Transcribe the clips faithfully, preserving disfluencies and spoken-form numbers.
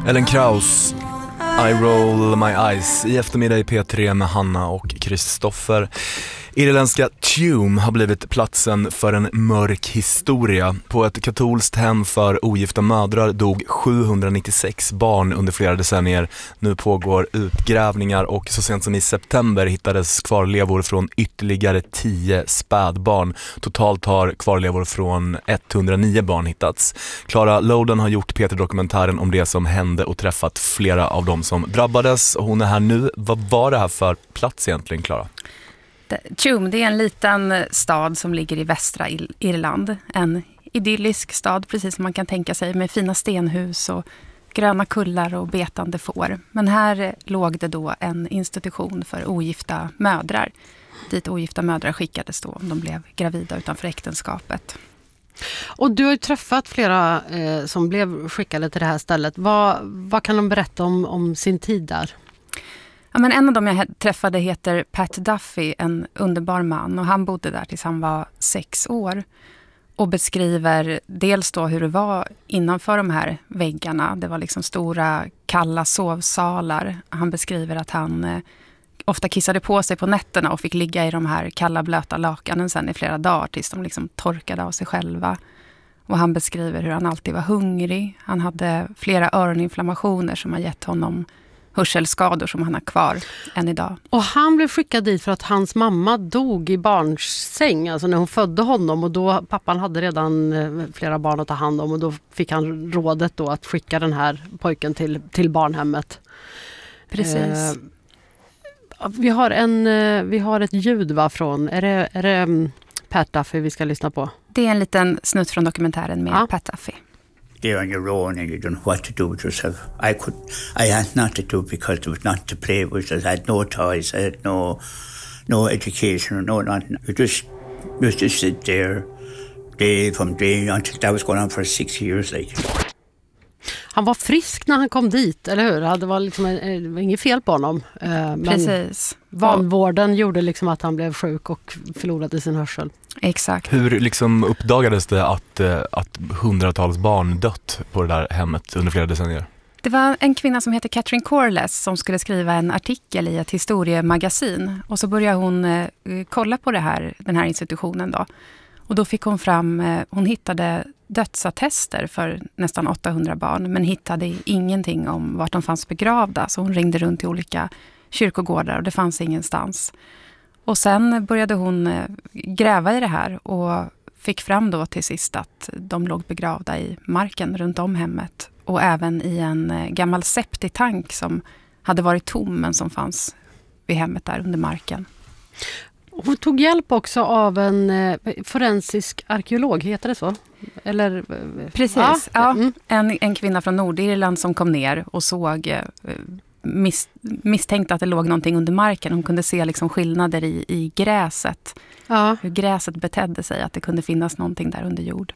Ellen Kraus, I roll my eyes. I eftermiddag i P tre med Hanna och Kristoffer. Irländska Tuam har blivit platsen för en mörk historia. På ett katolskt hem för ogifta mödrar dog sjuhundranittiosex barn under flera decennier. Nu pågår utgrävningar och så sent som i september hittades kvarlevor från ytterligare tio spädbarn. Totalt har kvarlevor från etthundranio barn hittats. Clara Loden har gjort P tre-dokumentären om det som hände och träffat flera av dem som drabbades. Hon är här nu. Vad var det här för plats egentligen, Clara? Tuam, det är en liten stad som ligger i västra Irland. En idyllisk stad, precis som man kan tänka sig, med fina stenhus och gröna kullar och betande får. Men här låg det då en institution för ogifta mödrar. Dit ogifta mödrar skickades då om de blev gravida utanför äktenskapet. Och du har ju träffat flera eh, som blev skickade till det här stället. Vad, vad kan de berätta om, om sin tid där? Ja, men en av dem jag träffade heter Pat Duffy, en underbar man, och han bodde där tills han var sex år och beskriver dels då hur det var innanför de här väggarna. Det var liksom stora kalla sovsalar. Han beskriver att han eh, ofta kissade på sig på nätterna och fick ligga i de här kalla blöta lakanen sen i flera dagar tills de liksom torkade av sig själva. Och han beskriver hur han alltid var hungrig. Han hade flera öroninflammationer som har gett honom hörselskador som han har kvar än idag. Och han blev skickad dit för att hans mamma dog i barnsäng, alltså när hon födde honom, och då pappan hade redan flera barn att ta hand om, och då fick han rådet då att skicka den här pojken till, till barnhemmet. Precis. Eh, vi har en vi har ett ljud va från, är det, är det um, Pat Duffy vi ska lyssna på? Det är en liten snutt från dokumentären med ja. Pat Duffy. There on your own and you don't know what to do with yourself. I could, I had not to do because there was not to play with. I had no toys, I had no, no education, no nothing. You just, you just sit there day from day until that was going on for six years like. Han var frisk när han kom dit, eller hur? Det var liksom det var inget fel på honom. Men precis. Vanvården gjorde liksom att han blev sjuk och förlorade sin hörsel. Exakt. Hur liksom uppdagades det att, att hundratals barn dött på det där hemmet under flera decennier? Det var en kvinna som heter Catherine Corless som skulle skriva en artikel i ett historiemagasin. Och så började hon eh, kolla på det här, den här institutionen då. Och då fick hon fram, eh, hon hittade dödsattester för nästan åttahundra barn, men hittade ingenting om vart de fanns begravda. Så hon ringde runt till olika kyrkogårdar och det fanns ingenstans. Och sen började hon gräva i det här och fick fram då till sist att de låg begravda i marken runt om hemmet. Och även i en gammal septitank som hade varit tom men som fanns vid hemmet där under marken. Hon tog hjälp också av en forensisk arkeolog, heter det så? Eller, precis, ja. ja mm. en, en kvinna från Nordirland som kom ner och såg... Mis, misstänkte att det låg någonting under marken. Hon kunde se liksom skillnader i, i gräset. Ja. Hur gräset betedde sig. Att det kunde finnas någonting där under jord.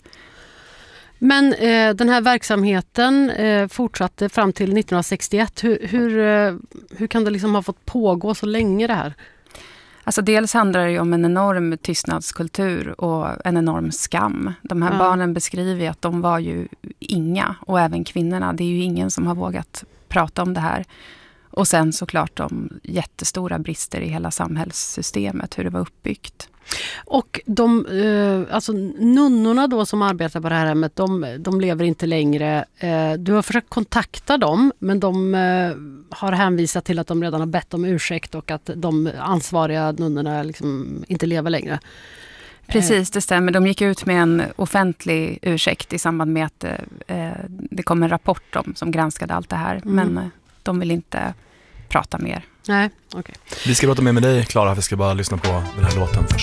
Men eh, den här verksamheten eh, fortsatte fram till nittonhundrasextioett. Hur, hur, eh, hur kan det liksom ha fått pågå så länge det här? Alltså dels handlar det ju om en enorm tystnadskultur och en enorm skam. De här ja. barnen beskriver ju att de var ju inga. Och även kvinnorna. Det är ju ingen som har vågat prata om det här. Och sen såklart de jättestora brister i hela samhällssystemet, hur det var uppbyggt. Och de, eh, alltså nunnorna då som arbetar på det här hemmet, de, de lever inte längre. Eh, du har försökt kontakta dem, men de eh, har hänvisat till att de redan har bett om ursäkt och att de ansvariga nunnorna liksom inte lever längre. Precis, det stämmer. De gick ut med en offentlig ursäkt i samband med att eh, det kom en rapport om, som granskade allt det här. Mm. Men eh, de vill inte prata mer. Nej, okej. Okay. Vi ska prata mer med dig, Clara. Vi ska bara lyssna på den här låten först.